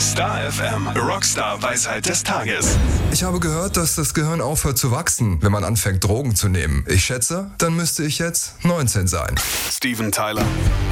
Star FM, Rockstar Weisheit des Tages. Ich habe gehört, dass das Gehirn aufhört zu wachsen, wenn man anfängt, Drogen zu nehmen. Ich schätze, dann müsste ich jetzt 19 sein. Steven Tyler.